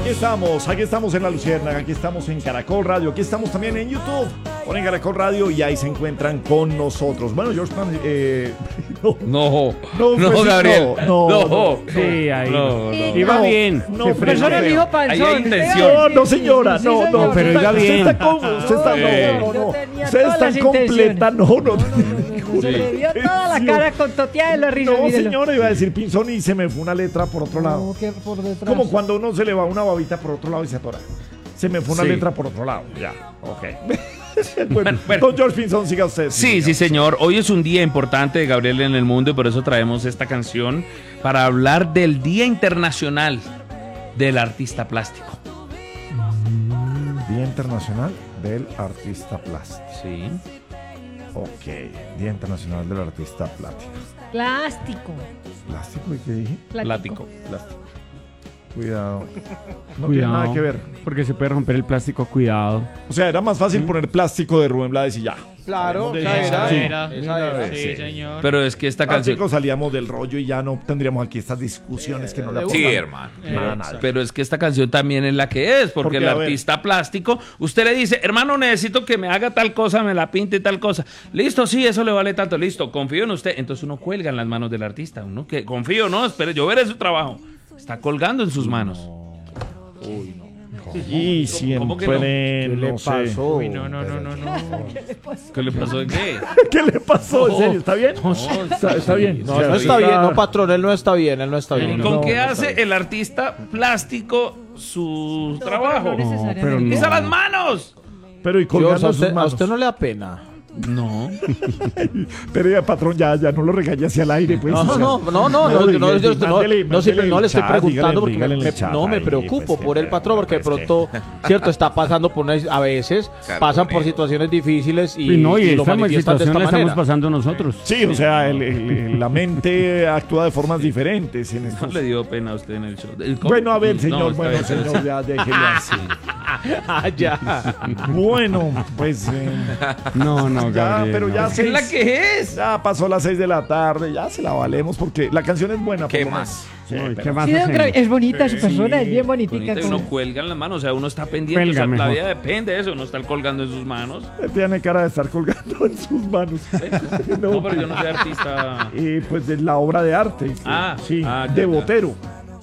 Aquí estamos en La Luciérnaga, aquí estamos en Caracol Radio, aquí estamos también en YouTube. Ponen Caracol Radio y ahí se encuentran con nosotros. Bueno, George Pan, No, pues, Gabriel. No. Sí, ahí. No. Iba bien. No, Se frenó. Persona dijo Ahí hay panzón. intención. No, señora, Sí, no, señor. pero iba bien. Usted está Yo tenía Usted todas está las completa, no. Se le vio toda la cara contoteada de la risa. No, mírelo. señora, iba a decir pinzón y se me fue una letra por otro lado. No, que por detrás. Como cuando uno se le va una babita por otro lado y se atora. Se me fue una Sí. letra por otro lado. Ya, ok. Bueno. Don George Pinzón, siga usted. Sí, señor. Hoy es un día importante de Gabriel en el mundo y por eso traemos esta canción para hablar del Día Internacional del Artista Plástico. Día Internacional del Artista Plástico. Sí. Ok, Día Internacional del Artista Plástico. Plástico. ¿Plástico y qué dije? Plástico. Plástico. Cuidado. No tiene nada que ver. Porque se puede romper el plástico, cuidado. O sea, era más fácil poner plástico de Rubén Blades y ya. Claro, Esa esa era. era. Sí, señor. Pero es que esta canción... Chicos, salíamos del rollo y ya no tendríamos aquí estas discusiones que no le Sí, aportan hermano. nada. Pero es que esta canción también es la que es, porque Porque, el a ver. artista plástico, usted le dice, hermano, necesito que me haga tal cosa, me la pinte tal cosa. Listo, sí, eso le vale tanto, listo, confío en usted. Entonces uno cuelga en las manos del artista, uno que confío, no, espere, yo veré su trabajo. Está colgando en sus manos. Y siempre ¿Cómo que no? ¿Qué le no sé. pasó? Uy, no. ¿Qué le pasó de qué? ¿Qué le pasó? ¿En serio? ¿Está bien? Está bien. No, él no está bien, no, patrón, él no está bien, él no está bien. ¿Con No, qué no hace el artista plástico su No, trabajo? pero no necesariamente. pero no. ¡Pisa las manos! Pero y Dios, colgando a sus usted, manos. no le da pena. No. Pero ya, patrón, ya no lo regañe hacia el aire, pues. No, o sea. no le estoy preguntando porque no me preocupo por el patrón, porque de pronto, cierto, está pasando por a veces pasan por situaciones difíciles Y no, y lo esta manifiestan de situación esta la estamos manera. pasando nosotros. Sí, o sea, la mente actúa de formas diferentes en No estos... le dio pena a usted en el show. Bueno, a ver, señor, No, está bueno, bien, está señor, ya déjelo así. Ah, ya. Bueno, pues... No, ya, Gabriel. pero ya no. ¿Qué es la que es? Ya pasó las 6 de la tarde, ya se la valemos porque la canción es buena. ¿Qué por lo más? menos. Uy, ¿qué más Sí, don hacemos? Gabriel, es bonita su persona, es bien bonitica. Bonita, y como- uno cuelga en las manos, o sea, uno está pendiente, Cuelga o sea, la mejor. vida depende de eso, uno está colgando en sus manos. Tiene cara de estar colgando en sus manos. No, pero yo no soy artista. Pues de la obra de arte. Sí, ya, de ya. Botero.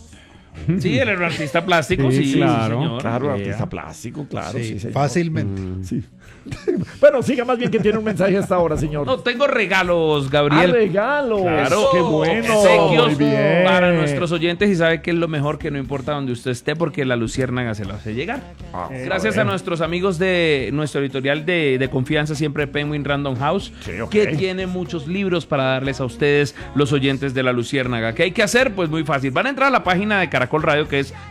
Sí, él era un artista plástico, Sí, sí, claro. señor. Claro, Yeah. artista plástico, claro. Sí, señor. Fácilmente. Sí. Bueno, siga más bien que tiene un mensaje a esta hora, señor. No, tengo regalos, Gabriel. Regalo. Claro, Qué bueno. obsequios Muy bien. para nuestros oyentes y sabe que es lo mejor, que no importa donde usted esté porque la Luciérnaga se lo hace llegar. Gracias a nuestros amigos de nuestro editorial de confianza siempre, Penguin Random House, Sí, ok. que tiene muchos libros para darles a ustedes, los oyentes de la Luciérnaga. ¿Qué hay que hacer? Pues muy fácil. Van a entrar a la página de Caracol Radio, que es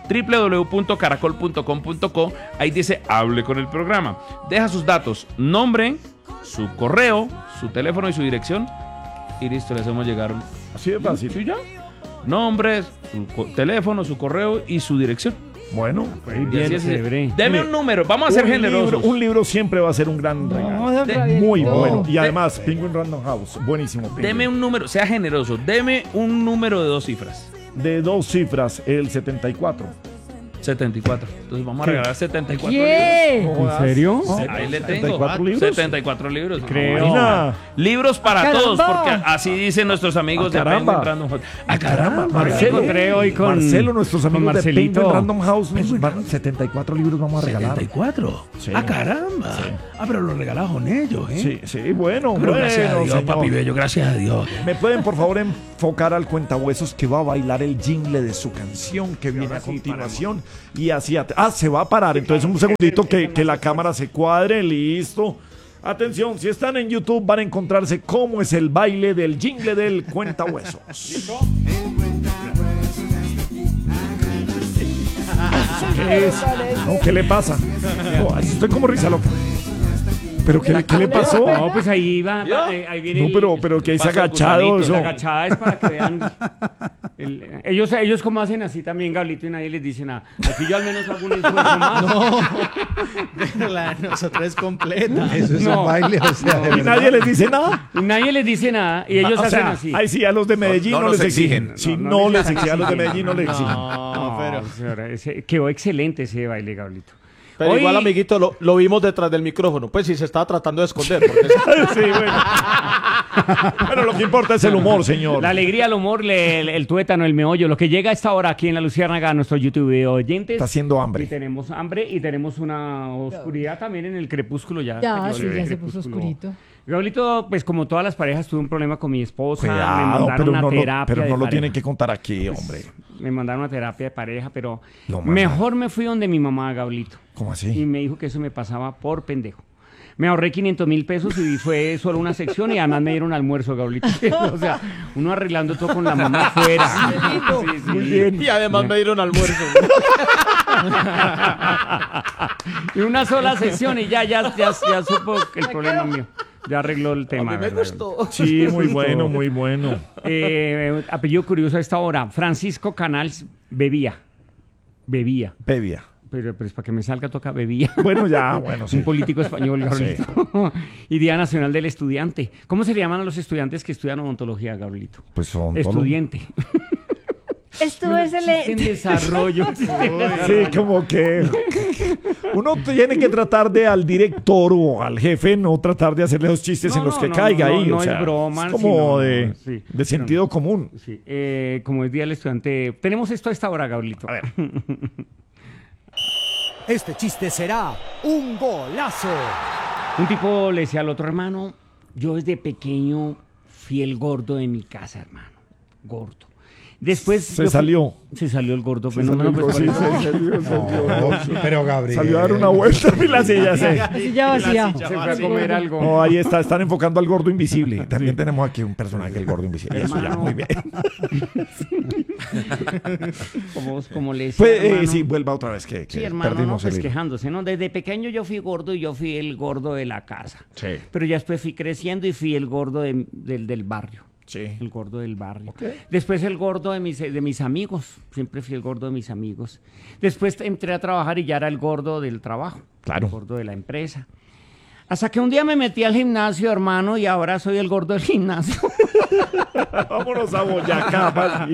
www.caracol.com.co. Ahí dice hable con el programa. Deja sus datos, nombre, su correo, su teléfono y su dirección. Y listo, les hacemos llegar Así de fácil. ¿sí ya? Nombres, su teléfono, su correo y su dirección. Bueno, Y así es. chévere. Deme un número, vamos a ser generosos. Un libro siempre va a ser un gran No, regalo. don Gabriel. Muy No. bueno. Y además, Penguin Random House. Buenísimo. Penguin. Deme un número, sea generoso. Deme un número de 2 cifras. De 2 cifras, el 74. 74. Entonces vamos a regalar 74 ¿Qué? libros. ¿En serio? Ahí le tengo. 74 libros. 74 libros. Creo. Imagina. Libros para ¡Caramba! todos, porque así dicen nuestros amigos de ¡Caramba! Penguin Random House. ¡Ah, caramba! Marcelo, encontré hoy con- Marcelo, nuestros con amigos de Marcelito. Penguin Random House nos van 74 libros vamos a regalar. 74. Sí. ¡Ah, caramba! Ah, pero lo regalaron ellos, ¿eh? Sí, sí, bueno, Pero gracias a bueno, Dios, señor. papi bello, gracias a Dios. ¿Me pueden por favor enfocar al cuentahuesos que va a bailar el jingle de su canción que viene a continuación? Y así, se va a parar. Entonces un segundito que la cámara se cuadre, listo. Atención, si están en YouTube van a encontrarse cómo es el baile del jingle del cuentahuesos. ¿Qué es? No, ¿qué le pasa? No, estoy como risa loca. ¿Pero qué le pasó? No, pues ahí va, ahí viene. No, pero que es Paso agachado. gusanito, Eso. La agachada es para que vean Ellos como hacen así también, Gablito, y nadie les dice nada. Aquí yo al menos hago un esfuerzo más. No, pero la de nosotros es completa. Eso es un baile, o sea, de ¿Y verdad. nadie les dice nada? Y nadie les dice nada y ellos O hacen sea, así. ahí sí, a los de Medellín no, no les nos exigen. exigen. Sí, No, no, no les les exigen. A los de exigen. Medellín no les exigen. No, pero... Señora, quedó excelente ese baile, Gablito. Pero Hoy- igual, amiguito, lo vimos detrás del micrófono. Pues sí, se estaba tratando de esconder. Porque Sí, bueno. Pero lo que importa es el humor, señor. La alegría, el humor, el tuétano, el meollo, lo que llega a esta hora aquí en La Luciérnaga a nuestro YouTube de oyentes. Está haciendo hambre. Y tenemos hambre y tenemos una oscuridad también en el crepúsculo ya. Ya, Yo sí, le- ya se crepúsculo. puso oscurito. Gablito, pues como todas las parejas, tuve un problema con mi esposa. me Cuidado, mandaron pero una no, terapia pero de no lo pareja. tienen que contar aquí, hombre. Me mandaron una terapia de pareja, pero Lo mandan. mejor me fui donde mi mamá, Gablito. ¿Cómo Y así? me dijo que eso me pasaba por pendejo. Me ahorré 500.000 pesos y fue solo una sección y además me dieron almuerzo, Gablito. O sea, uno arreglando todo con la mamá afuera. Sí, sí. Muy bien. y además me dieron almuerzo. Y una sola sección y ya supo que el problema mío. Ya arregló el tema. A mí me ¿verdad? gustó. Sí, muy bueno, muy bueno. Apellido curioso a esta hora. Francisco Canals bebía. Bebia. Pero pues para que me salga toca bebía. Bueno, ya, bueno, sí. Un político español, Gabrielito. Y Día Nacional del Estudiante. ¿Cómo se le llaman a los estudiantes que estudian odontología, Gabrielito? Pues son Estudiante. Estuvo En excelente. desarrollo. Sí, como que uno tiene que tratar de al director o al jefe no tratar de hacerle los chistes en los que caiga ahí. No o sea, es broma. es como de sí. sentido común. Sí, como es Día del Estudiante. Tenemos esto a esta hora, Gabrielito. A ver. Este chiste será un golazo. Un tipo le decía al otro hermano, yo desde pequeño fui el gordo de mi casa, hermano. Gordo. Después Se salió. Se salió el gordo. Se Pero salió, pues, sí, por eso- salió. Pero Gabriel. Salió a dar una vuelta y la silla se... Así ya vacía. se fue a comer algo. No, ahí están enfocando al gordo invisible. También tenemos aquí un personaje, el gordo invisible. Eso ya, Hermano. muy bien. Como le decía, Pues, hermano. sí, vuelva otra vez que Sí, hermano, no, perdimos pues el hilo. quejándose, ¿no? Desde pequeño yo fui gordo y yo fui el gordo de la casa. Sí. Pero ya después fui creciendo y fui el gordo del barrio. Sí. El gordo del barrio. Después el gordo de mis amigos. Siempre fui el gordo de mis amigos. Después entré a trabajar y ya era el gordo del trabajo. Claro. El gordo de la empresa. Hasta que un día me metí al gimnasio, hermano, y ahora soy el gordo del gimnasio. Vámonos a Boyacá.